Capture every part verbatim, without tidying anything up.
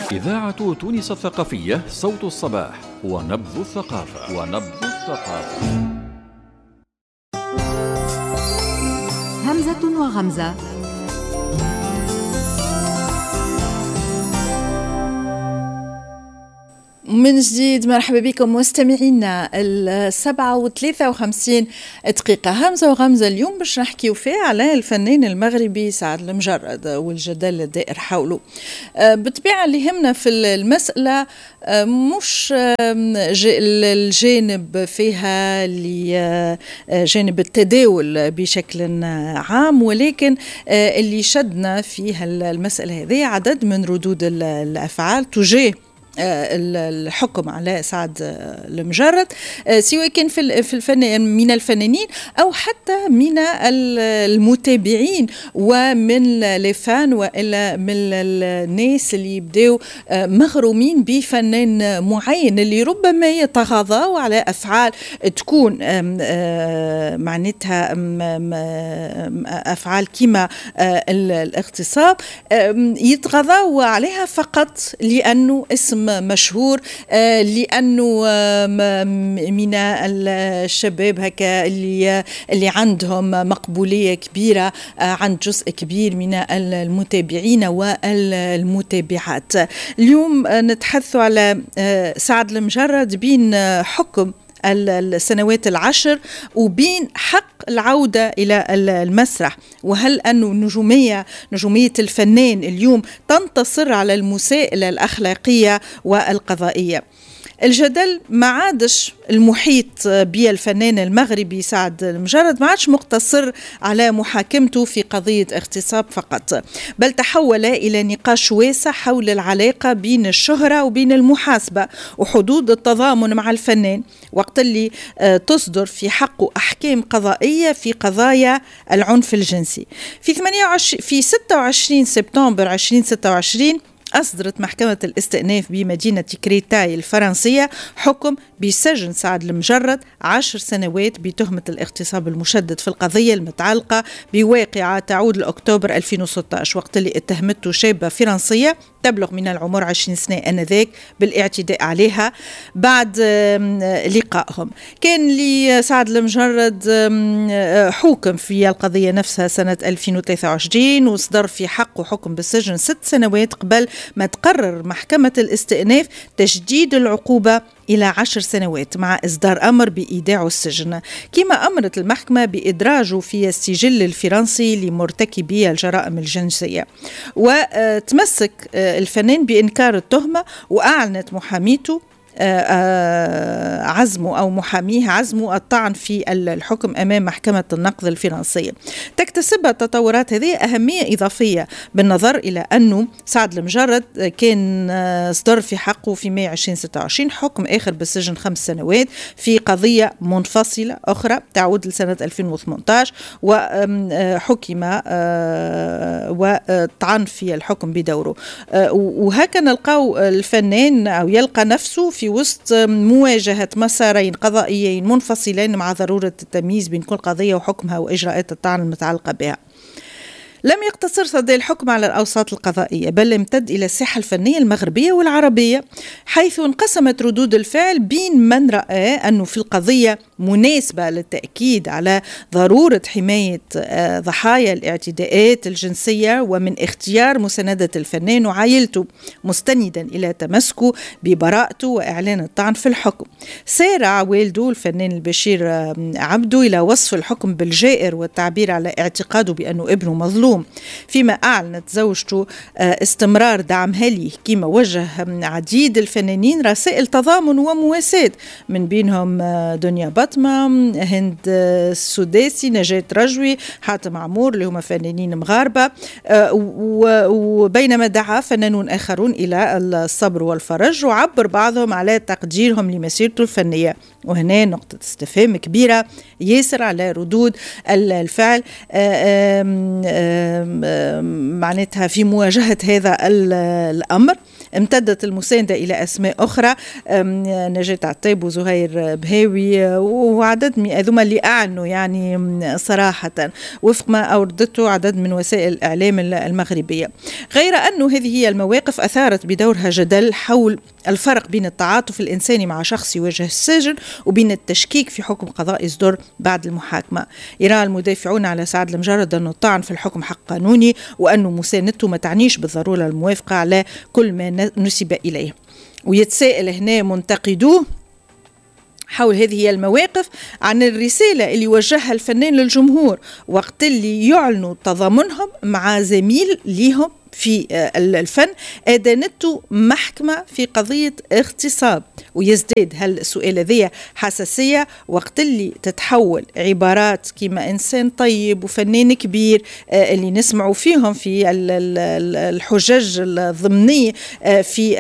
إذاعة تونس الثقافية، صوت الصباح ونبض الثقافة ونبض الثقافة. همزة وغمزة. من جديد مرحبا بكم مستمعينا. السبعة وثلاثة وخمسين دقيقة همزة وغمزة. اليوم باش نحكيو فيه على الفنان المغربي سعد المجرد والجدل الدائر حوله. بالطبيعة اللي يهمنا في المسألة مش الجانب فيها جانب التداول بشكل عام، ولكن اللي شدنا فيها المسألة هذه عدد من ردود الأفعال تجاه الحكم على سعد المجرد، سواء كان في الفن من الفنانين أو حتى من المتابعين ومن لفان وإلا من الناس اللي يبدأوا مغرومين بفنان معين اللي ربما يتغاضوا على أفعال تكون معناتها أفعال كما الاغتصاب، يتغاضوا عليها فقط لأنه اسم مشهور، آه لأنه آه من الشباب هكا اللي اللي عندهم مقبولية كبيرة آه عند جزء كبير من المتابعين والمتابعات. اليوم آه نتحدث على آه سعد المجرد بين آه حكم السنوات العشر وبين حق العودة إلى المسرح، وهل أن نجومية نجومية الفنان اليوم تنتصر على المساءلة الأخلاقية والقضائية. الجدل ما عادش المحيط بالفنان المغربي سعد المجرد، ما عادش مقتصر على محاكمته في قضية اغتصاب فقط، بل تحول إلى نقاش واسع حول العلاقة بين الشهرة وبين المحاسبة وحدود التضامن مع الفنان وقت اللي تصدر في حقه أحكام قضائية في قضايا العنف الجنسي. في ثمانية وعشرين في ستة وعشرين سبتمبر ألفين وستة وعشرين أصدرت محكمة الاستئناف بمدينة كريتاي الفرنسية حكم بسجن سعد المجرد عشر سنوات بتهمة الاغتصاب المشدد في القضية المتعلقة بواقعة تعود لأكتوبر ألفين وستة عشر، وقت اللي اتهمته شابة فرنسية تبلغ من العمر عشرين سنة آنذاك بالاعتداء عليها بعد لقائهم. كان لسعد المجرد حكم في القضية نفسها سنة ألفين وثلاثة وعشرين، وصدر في حقه حكم بالسجن ست سنوات قبل ما تقرر محكمة الاستئناف تجديد العقوبة إلى عشر سنوات مع إصدار أمر بإيداع السجن، كما أمرت المحكمة بإدراجه في السجل الفرنسي لمرتكبي الجرائم الجنسية. وتمسك الفنان بإنكار التهمة، وأعلنت محاميته عزمه أو محاميه عزمه الطعن في الحكم أمام محكمة النقض الفرنسية. تكتسب التطورات هذه أهمية إضافية بالنظر إلى أنه سعد المجرد كان صدر في حقه في مايو ألفين وستة وعشرين حكم آخر بالسجن خمس سنوات في قضية منفصلة أخرى تعود لسنة ألفين وثمانية عشر، وحكم وطعن في الحكم بدوره. وهكذا نلقاو الفنان أو يلقى نفسه في وسط مواجهة مسارين قضائيين منفصلين مع ضرورة التمييز بين كل قضية وحكمها وإجراءات الطعن المتعلقة بها. لم يقتصر صدى الحكم على الأوساط القضائية، بل امتد إلى الساحة الفنية المغربية والعربية، حيث انقسمت ردود الفعل بين من رأى أنه في القضية مناسبة للتأكيد على ضرورة حماية ضحايا الاعتداءات الجنسية ومن اختيار مساندة الفنان وعائلته مستندا إلى تمسكه ببراءته وإعلان الطعن في الحكم. سارع والده الفنان البشير عبدو إلى وصف الحكم بالجائر والتعبير على اعتقاده بأنه ابنه مظلوم، فيما أعلنت زوجته استمرار دعمها ليه، كما وجه عديد الفنانين رسائل تضامن ومواساة، من بينهم دنيا بطمة، هند السداسي، نجاة رجوي، حاتم عمور اللي هم فنانين مغاربة، وبينما دعا فنانون آخرون إلى الصبر والفرج، وعبر بعضهم على تقديرهم لمسيرته الفنية. وهنا نقطة استفهام كبيرة ياسر على ردود الفعل آم آم معناتها في مواجهة هذا الأمر. امتدت المساندة إلى أسماء أخرى، نجاة عتاب وزهير بهاوي وعدد من هذوما اللي أعنوا يعني صراحة وفق ما أوردته عدد من وسائل الإعلام المغربية. غير أنه هذه هي المواقف أثارت بدورها جدل حول الفرق بين التعاطف الإنساني مع شخص يواجه السجن وبين التشكيك في حكم قضائي يصدر بعد المحاكمة. يرى المدافعون على سعد المجرد أنه الطعن في الحكم حق قانوني، وأنه مساندته ما تعنيش بالضرورة الموافقة على كل ما نسب إليه. ويتساءل هنا منتقدوه حول هذه المواقف عن الرسالة اللي وجهها الفنان للجمهور وقت اللي يعلنوا تضامنهم مع زميل ليهم في الفن أدانته محكمة في قضية اغتصاب. ويزداد هالسؤال ذي حساسية وقت اللي تتحول عبارات كما إنسان طيب وفنان كبير اللي نسمعوا فيهم في الحجج الضمنية في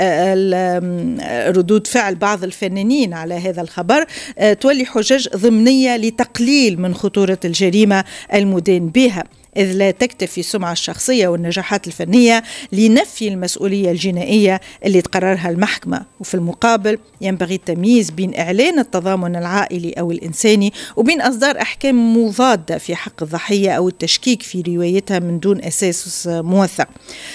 ردود فعل بعض الفنانين على هذا الخبر تولي حجج ضمنية لتقليل من خطورة الجريمة المدان بها، إذ لا تكتفي السمعة الشخصية والنجاحات الفنية لنفي المسؤولية الجنائية اللي تقررها المحكمة. وفي المقابل ينبغي التمييز بين إعلان التضامن العائلي أو الإنساني وبين إصدار أحكام مضادة في حق الضحية أو التشكيك في روايتها من دون أساس موثق.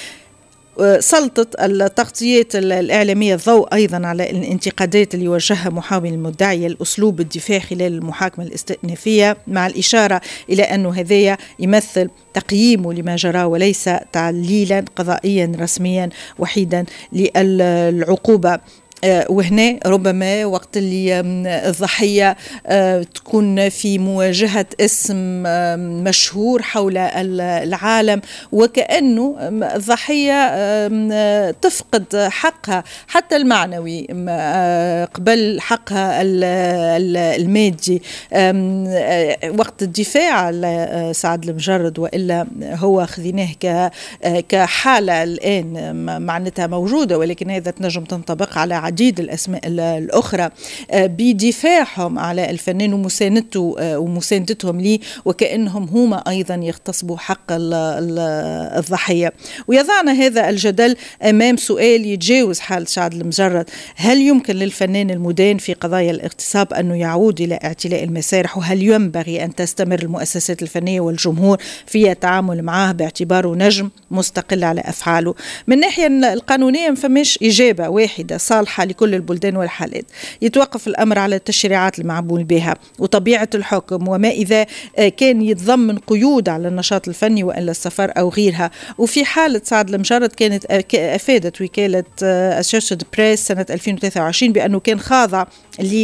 سلطت التغطيات الإعلامية الضوء أيضا على الانتقادات اللي وجهها محامي المدعي الأسلوب الدفاع خلال المحاكمة الاستئنافية، مع الإشارة إلى أنه هذا يمثل تقييمه لما جرى وليس تعليلا قضائيا رسميا وحيدا للعقوبة. وهنا ربما وقت اللي الضحية تكون في مواجهة اسم مشهور حول العالم وكأنه الضحية تفقد حقها حتى المعنوي قبل حقها المادي وقت الدفاع على سعد المجرد، وإلا هو خذيناه كحالة الآن معناتها موجودة، ولكن هذا تنجم تنطبق على عديد الأسماء الأخرى بدفاعهم على الفنان ومساندته ومساندتهم لي وكأنهم هما أيضا يغتصبوا حق الضحية. ويضعنا هذا الجدل أمام سؤال يتجاوز حال سعد المجرد: هل يمكن للفنان المدان في قضايا الاغتصاب أنه يعود إلى اعتلاء المسارح؟ وهل ينبغي أن تستمر المؤسسات الفنية والجمهور في التعامل معه باعتباره نجم مستقل على أفعاله؟ من الناحية القانونية ما فماش إجابة واحدة صالحة لكل البلدان والحالات، يتوقف الأمر على التشريعات المعمول بها وطبيعة الحكم، وما إذا كان يتضمن قيود على النشاط الفني وإلا السفر أو غيرها. وفي حالة سعد المجرد كانت أفادت وكالة أسوشيتد بريس سنة ألفين وثلاثة وعشرين بأنه كان خاضع ل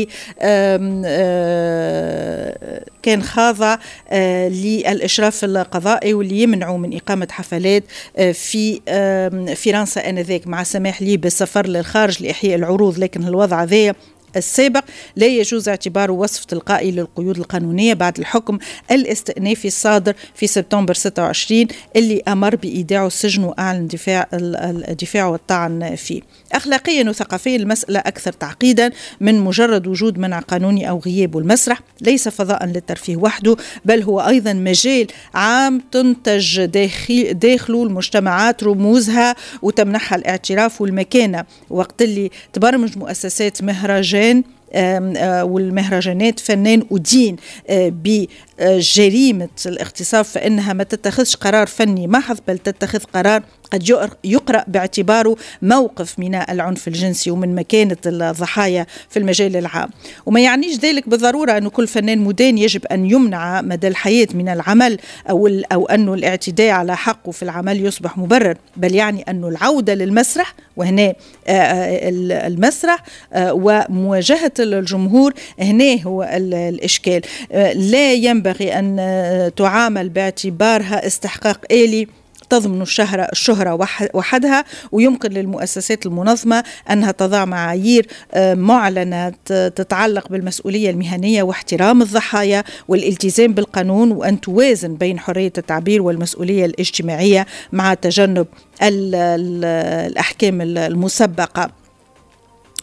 كان خاضع للإشراف القضائي واللي يمنعوا من إقامة حفلات في فرنسا آنذاك مع سماح لي بالسفر للخارج لإحياء العروض، لكن الوضع ذا السابق لا يجوز اعتباره وصف تلقائي للقيود القانونية بعد الحكم الاستئنافي الصادر في سبتمبر ستة وعشرين اللي أمر بإيداعه السجن وأعلن دفاع الدفاع والطعن فيه. أخلاقيا وثقافيا المسألة أكثر تعقيدا من مجرد وجود منع قانوني أو غياب المسرح، ليس فضاء للترفيه وحده، بل هو أيضا مجال عام تنتج داخل داخله المجتمعات رموزها وتمنحها الاعتراف والمكانة. وقت اللي تبرمج مؤسسات مهرجان والمهرجانات فنان ودين بجريمة الاغتصاب فإنها ما تتخذش قرار فني محض، بل تتخذ قرار قد يقرأ باعتباره موقف من العنف الجنسي ومن مكانة الضحايا في المجال العام. وما يعنيش ذلك بالضرورة أن كل فنان مدان يجب أن يمنع مدى الحياة من العمل أو, أو أنه الاعتداء على حقه في العمل يصبح مبرر، بل يعني أن العودة للمسرح، وهنا المسرح ومواجهة الجمهور هنا هو الإشكال، لا ينبغي أن تعامل باعتبارها استحقاق آلي تضمن الشهرة الشهرة وحدها، ويمكن للمؤسسات المنظمة أنها تضع معايير معلنة تتعلق بالمسؤولية المهنية واحترام الضحايا والالتزام بالقانون، وأن توازن بين حرية التعبير والمسؤولية الاجتماعية مع تجنب الأحكام المسبقة.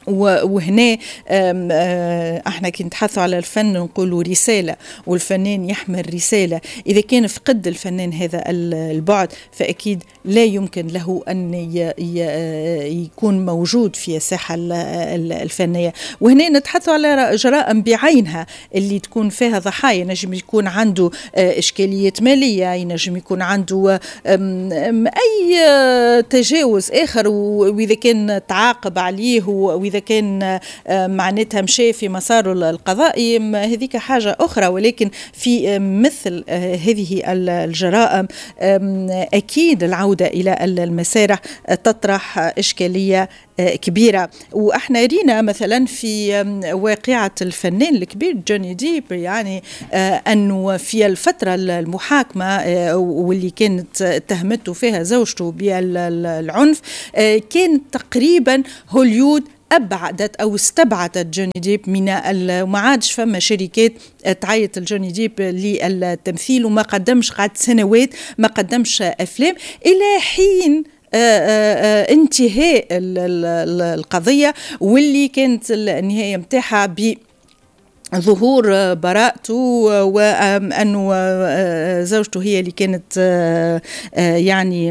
وهنا احنا كي نتحدثوا على الفن نقولوا رسالة، والفنان يحمل رسالة. إذا كان فقد الفنان هذا البعد فأكيد لا يمكن له أن يكون موجود في الساحة الفنية. وهنا نتحدثوا على جرائم بعينها اللي تكون فيها ضحايا، ينجم يكون عنده إشكاليات مالية، ينجم يكون عنده أي تجاوز آخر، وإذا كان تعاقب عليه وإذا كان معناتها مشى في مساره القضائي هذيك حاجة أخرى. ولكن في مثل هذه الجرائم أكيد العودة إلى المسارح تطرح إشكالية كبيرة. وإحنا رينا مثلا في واقعة الفنان الكبير جوني ديب، يعني أنه في الفترة المحاكمة واللي كانت اتهمته فيها زوجته بالعنف، كان تقريبا هوليود أبعدت أو استبعدت جوني ديب من وما عادش فما شركات تعيط الجوني ديب للتمثيل، وما قدمش قعد سنوات ما قدمش أفلام إلى حين انتهاء القضية، واللي كانت النهاية متاحة ب ظهور براءته وأنه زوجته هي اللي كانت يعني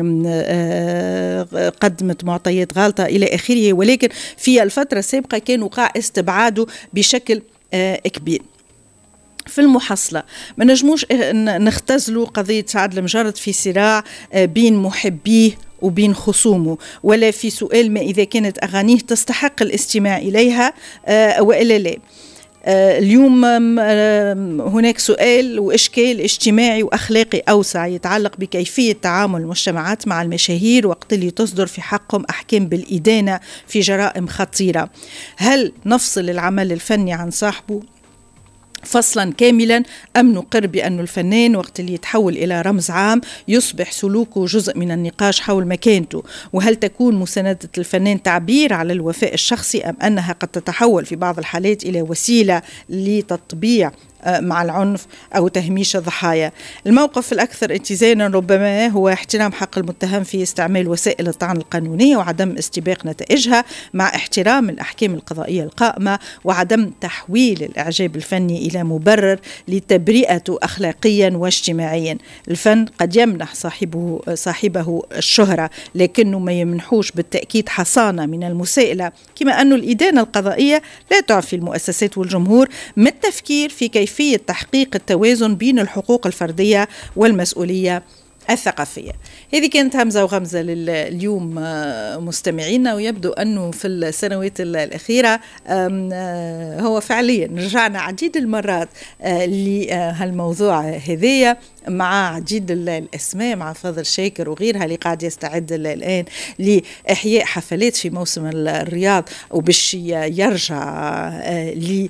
قدمت معطيات غلطة إلى آخره. ولكن في الفترة السابقة كان وقع استبعاده بشكل كبير. في المحصلة ما نجموش نختزلوا قضية سعد المجرد في صراع بين محبيه وبين خصومه، ولا في سؤال ما إذا كانت أغانيه تستحق الاستماع إليها وإلا لا. اليوم هناك سؤال وإشكال اجتماعي وأخلاقي أوسع يتعلق بكيفية تعامل المجتمعات مع المشاهير وقت اللي تصدر في حقهم أحكام بالإدانة في جرائم خطيرة. هل نفصل العمل الفني عن صاحبه فصلا كاملا، أم نقر بأن الفنان وقت اللي يتحول إلى رمز عام يصبح سلوكه جزء من النقاش حول مكانته؟ وهل تكون مساندة الفنان تعبير على الوفاء الشخصي، أم أنها قد تتحول في بعض الحالات إلى وسيلة لتطبيع مع العنف أو تهميش الضحايا؟ الموقف الأكثر اتزانا ربما هو احترام حق المتهم في استعمال وسائل الطعن القانونية وعدم استباق نتائجها، مع احترام الأحكام القضائية القائمة وعدم تحويل الإعجاب الفني إلى مبرر لتبرئته أخلاقيا واجتماعيا. الفن قد يمنح صاحبه صاحبه الشهرة، لكنه ما يمنحوش بالتأكيد حصانة من المساءلة، كما أن الإدانة القضائية لا تعفي المؤسسات والجمهور من التفكير في كيف في تحقيق التوازن بين الحقوق الفردية والمسؤولية الثقافية. هذه كانت همزة وغمزة لليوم مستمعينا، ويبدو أنه في السنوات الأخيرة هو فعليا رجعنا عديد المرات لهالموضوع هذية مع عديد الأسماء، مع فضل شاكر وغيرها اللي قاعد يستعد الآن لإحياء حفلات في موسم الرياض وبش يرجع لي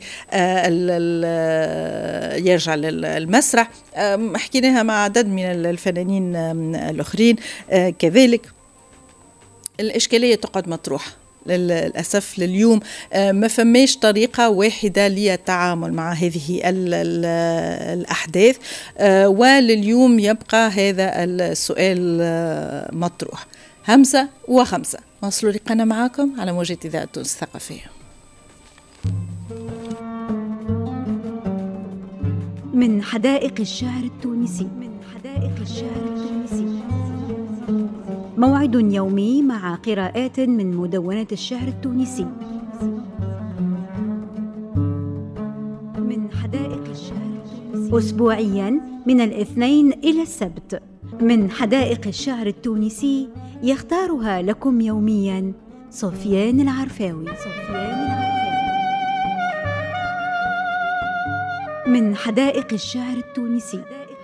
يرجع للمسرح. حكيناها مع عدد من الفنانين الآخرين كذلك. الإشكالية تقعد مطروحة للأسف لليوم، ما فماش طريقة واحدة للتعامل مع هذه الأحداث، ولليوم يبقى هذا السؤال مطروح. همزة وخمسة، واصلوا لقنا معاكم على موجة إذاعة تونس الثقافية. من حدائق الشعر التونسي، من حدائق الشعر التونسي موعد يومي مع قراءات من مدونة الشعر التونسي. من حدائق الشعر التونسي أسبوعيا من الاثنين إلى السبت. من حدائق الشعر التونسي يختارها لكم يوميا صوفيان العرفاوي. صوفيان العرفاوي. من حدائق الشعر التونسي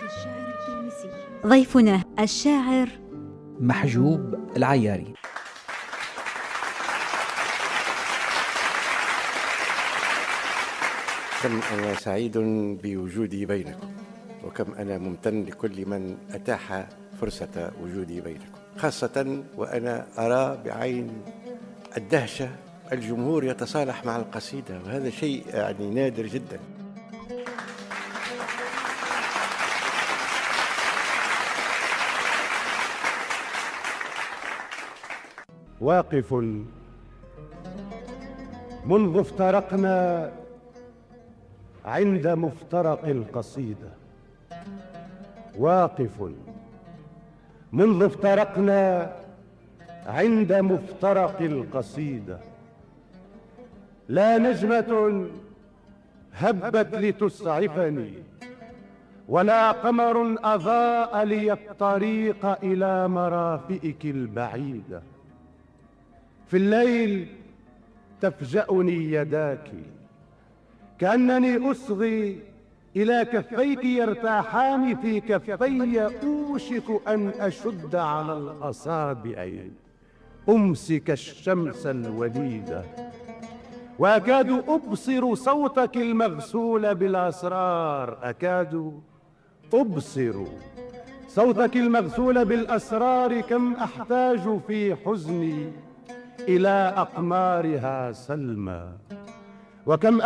ضيفنا الشاعر محجوب العياري. كم أنا سعيد بوجودي بينكم، وكم أنا ممتن لكل من أتاح فرصة وجودي بينكم، خاصة وأنا أرى بعين الدهشة الجمهور يتصالح مع القصيدة، وهذا شيء يعني نادر جدا. واقف منذ افترقنا عند مفترق القصيدة، واقف منذ افترقنا عند مفترق القصيدة، لا نجمة هبت لتسعفني ولا قمر أضاء لي الطريق إلى مرافئك البعيدة. في الليل تفجأني يداك كأنني أصغي إلى كفيك يرتاحان في كفي، أوشك أن أشد على الأصابع أمسك الشمس الوليدة، وأكاد أبصر صوتك المغسول بالأسرار، أكاد أبصر صوتك المغسول بالأسرار. كم أحتاج في حزني إلى أقمارها سلمى، وكم